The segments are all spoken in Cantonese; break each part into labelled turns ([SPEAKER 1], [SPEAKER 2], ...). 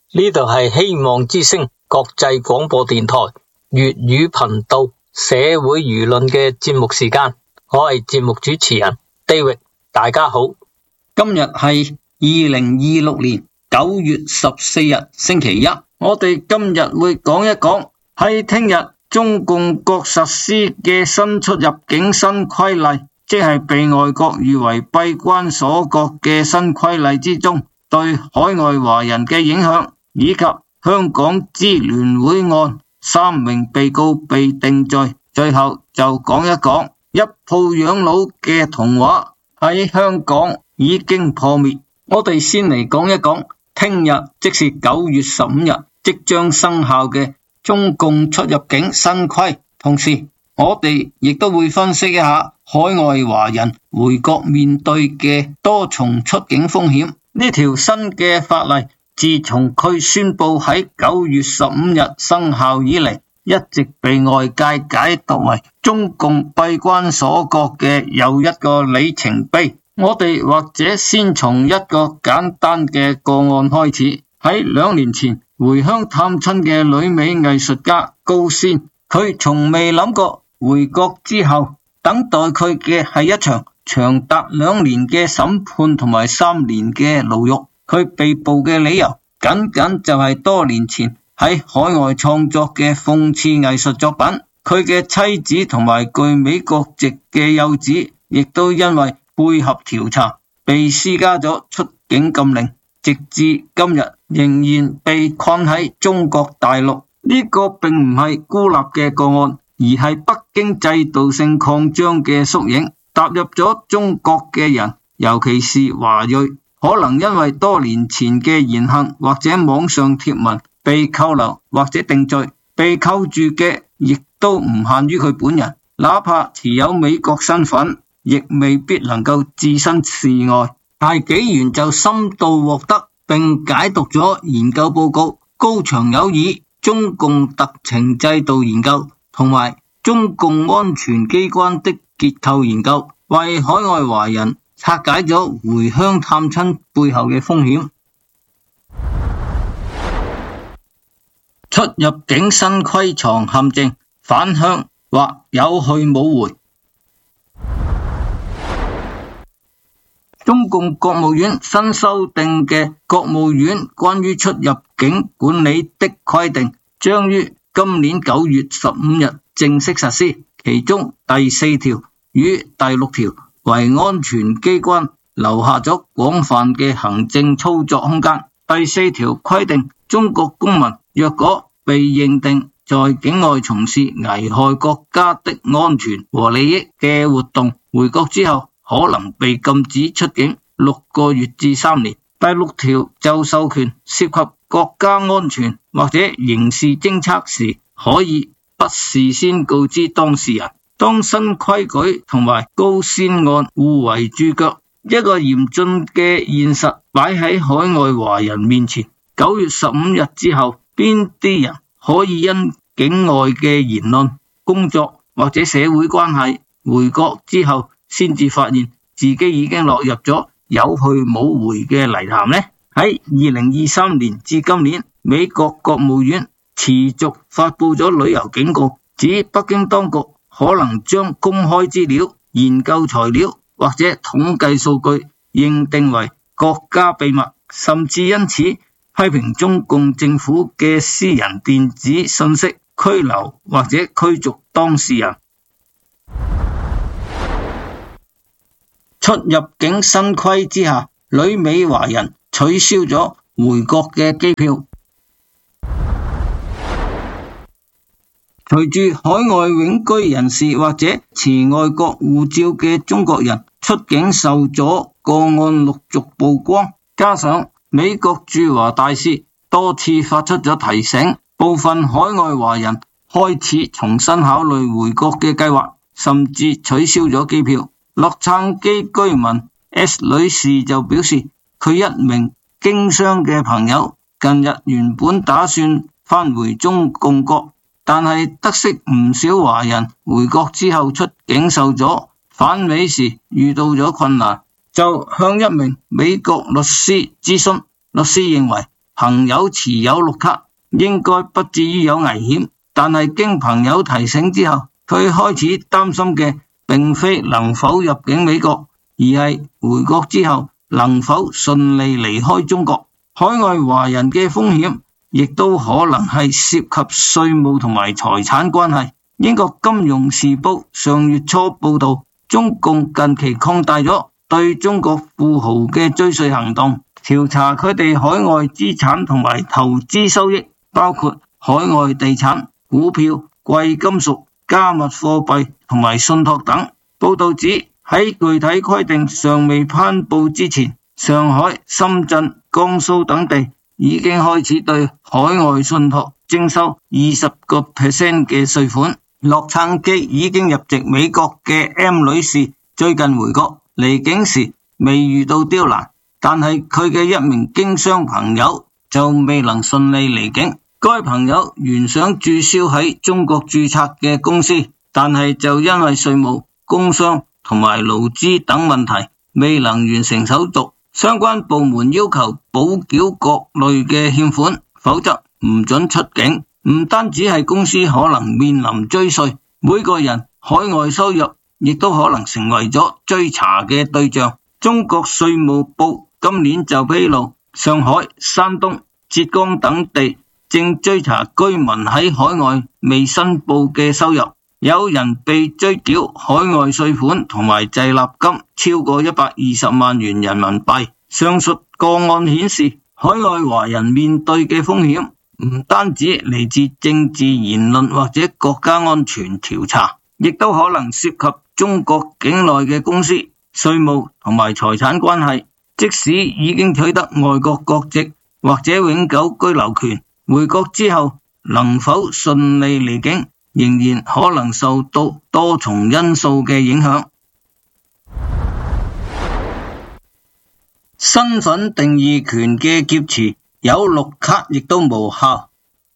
[SPEAKER 1] 呢度係希望之聲國際廣播電台粵語頻道社會輿論嘅節目時間，我係節目主持人 David， 大家好。
[SPEAKER 2] 今日係2026年9月14日星期一，我哋今日會講一講喺聽日中共國實施嘅新出入境新規例，即係被外國譽為閉關鎖國嘅新規例之中，對海外華人嘅影響，以及香港支聯會案3名被告被定罪。最後就講一講一鋪養老嘅童話喺香港已經破滅。我哋先嚟講一講聽日即是9月15日即將生效嘅中共出入境新規，同時我哋亦都會分析一下海外華人回國面對嘅多重出境風險。呢條新嘅法例自從佢宣布喺9月15日生效以嚟，一直被外界解讀為中共閉關鎖國嘅又一個里程碑。我哋或者先從一個簡單嘅個案開始。喺2年前回鄉探親嘅旅美藝術家高仙，佢從未諗過回國之後等待佢嘅係一場長達2年嘅審判同埋3年嘅牢獄。佢被捕嘅理由僅僅就係多年前喺海外創作嘅諷刺藝術作品。佢嘅妻子同埋具美國籍嘅幼子亦都因為配合調查被施加咗出境禁令，直至今日仍然被困喺中國大陸。呢個並唔係孤立嘅個案，而係北京制度性擴張嘅縮影。踏入咗中國嘅人，尤其是華裔，可能因為多年前嘅言行或者網上貼文被扣留或者定罪。被扣住嘅亦都唔限於佢本人，哪怕持有美國身份，亦未必能夠置身事外。大紀元就深度獲得並解讀咗研究報告，高牆有耳中共特情制度研究同埋中共安全機關的結構研究，為海外華人拆解咗回鄉探親背後嘅風險。出入境新規藏陷阱，返鄉或有去冇回。中共國務院新修訂嘅國務院關於出入境管理的規定將於今年9月15日正式實施，其中第4條與第6條為安全機關留下咗廣泛嘅行政操作空間。第4條規定，中國公民若果被認定在境外從事危害國家的安全和利益嘅活動，回國之後可能被禁止出境6個月至3年。第6條就授權涉及國家安全或者刑事偵測時，可以不事先告知當事人。當新規矩同埋高仙案互為注腳，一個嚴峻嘅現實擺喺海外華人面前。9月15日之後，邊啲人可以因境外嘅言論、工作或者社會關係回國之後先至發現自己已經落入咗有去冇回嘅泥潭呢？喺2023年至今年，美國國務院持續發佈咗旅遊警告，指北京當局可能將公開資料、研究材料或者統計數據認定為國家秘密，甚至因此批評中共政府嘅私人電子信息，拘留或者驅逐當事人。出入境新規之下，旅美華人取消咗回國嘅機票。隨住海外永居人士或者持外國護照嘅中國人出境受阻個案陸續曝光，加上美國駐華大使多次發出咗提醒，部分海外華人開始重新考慮回國嘅計劃，甚至取消咗機票。洛杉磯居民 S 女士就表示，佢一名經商嘅朋友近日原本打算返回中共國，但係得悉唔少華人回國之後出境受阻，返美時遇到咗困難，就向一名美國律師諮詢。律師認為朋友持有綠卡，應該不至於有危險。但係經朋友提醒之後，佢開始擔心嘅並非能否入境美國，而係回國之後能否順利離開中國。海外華人嘅風險亦都可能係涉及稅務同埋財產關係。英國金融時報上月初報道，中共近期擴大咗對中國富豪嘅追稅行動，調查佢哋海外資產同埋投資收益，包括海外地產、股票、貴金屬、加密貨幣同埋信託等。報道指喺具體規定尚未頒布之前，上海、深圳、江蘇等地已經開始對海外信託徵收20% 嘅稅款。洛杉磯已經入籍美國嘅 M 女士最近回國，離境時未遇到刁難，但係佢嘅一名經商朋友就未能順利離境。該朋友原想註銷喺中國註冊嘅公司，但係就因為稅務、工商同埋勞資等問題未能完成手續，相關部門要求補繳各類嘅欠款，否則唔准出境。唔單止係公司可能面臨追稅，每個人海外收入亦都可能成為咗追查嘅對象。中國稅務部今年就披露，上海、山東、浙江等地正追查居民喺海外未申報嘅收入，有人被追繳海外稅款同埋滯納金超過120萬元人民幣。上述個案顯示，海外華人面對嘅風險唔單止嚟自政治言論或者國家安全調查，亦都可能涉及中國境內嘅公司、稅務同埋財產關係。即使已經取得外國國籍或者永久居留權，回國之後能否順利離境，仍然可能受到多重因素嘅影響。身份定義權嘅劫持，有綠卡亦都無效。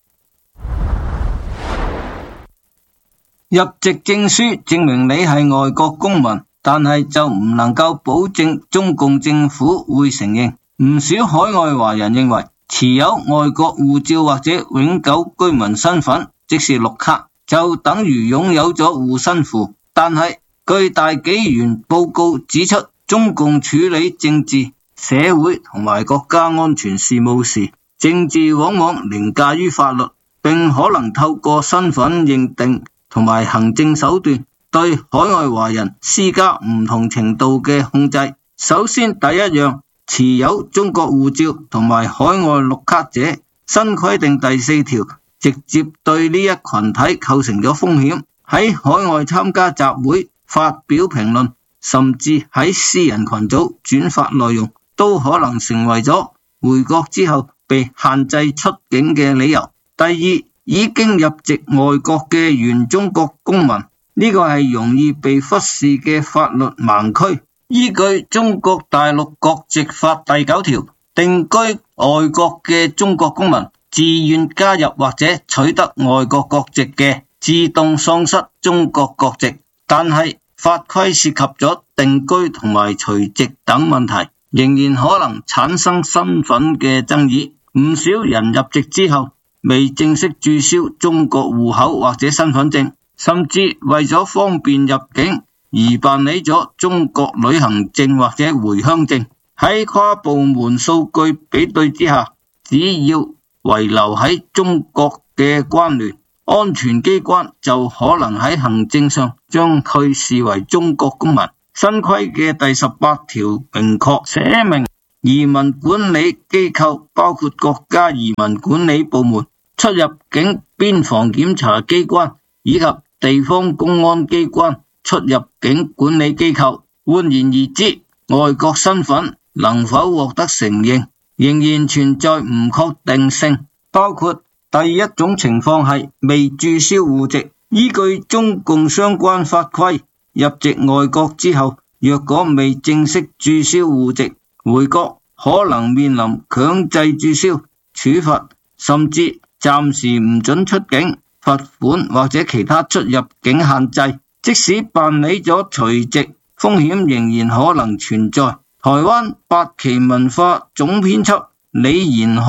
[SPEAKER 2] 入籍證書證明你係外國公民，但係就唔能夠保證中共政府會承認。唔少海外華人認為，持有外國護照或者永久居民身份，即是綠卡，就等於擁有咗護身符。但係據大紀元報告指出，中共處理政治、社會同埋國家安全事務時，政治往往凌駕於法律，並可能透過身份認定同埋行政手段對海外華人施加唔同程度嘅控制。首先，第一樣，持有中國護照同埋海外綠卡者，新規定第4條直接對呢一群體構成咗風險，喺海外參加集會、發表評論，甚至喺私人群組轉發內容，都可能成為咗回國之後被限制出境嘅理由。第二，已經入籍外國嘅原中國公民，呢個係容易被忽視嘅法律盲區。依據中國大陸國籍法第9條，定居外國嘅中國公民自願加入或者取得外國國籍嘅，自動喪失中國國籍。但係法規涉及咗定居同埋除籍等問題，仍然可能產生身份嘅爭議。唔少人入籍之後未正式註銷中國戶口或者身份證，甚至為咗方便入境而辦理咗中國旅行證或者回鄉證。喺跨部門數據比對之下，只要遺留喺中國嘅關聯安全機關，就可能喺行政上將佢視為中國公民。新規嘅第18條明確寫明，移民管理機構包括國家移民管理部門、出入境邊防檢查機關以及地方公安機關出入境管理機構。換言而之，外國身份能否獲得承認，仍然存在唔確定性。包括第一種情況係未註銷戶籍，依據中共相關法規，入籍外國之後，若果未正式註銷戶籍，回國可能面臨強制註銷、處罰，甚至暫時唔准出境、罰款或者其他出入境限制。即使辦理咗除籍，風險仍然可能存在。台灣八旗文化總編輯李延賀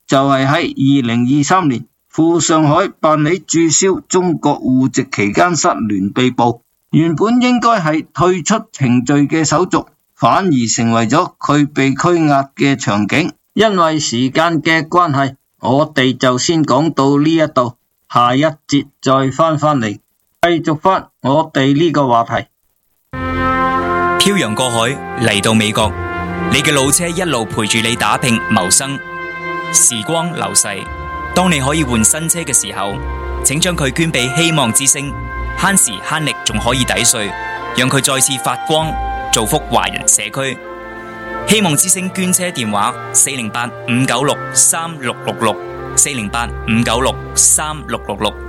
[SPEAKER 2] 就係喺2023年赴上海辦理註銷中國戶籍期間失聯被捕，原本應該係退出程序嘅手續，反而成為咗佢被拘押嘅場景。因為時間嘅關係，我哋就先講到呢一度，下一節再翻嚟，繼續翻我哋呢個話題。
[SPEAKER 3] 漂洋過海嚟到美國，你嘅老車一路陪住你打拼謀生。時光流逝，當你可以換新車嘅時候，請將佢捐俾希望之星，慳時慳力仲可以抵稅，讓佢再次發光，造福華人社區。希望之星捐車電話408-596-3666 408-596-3666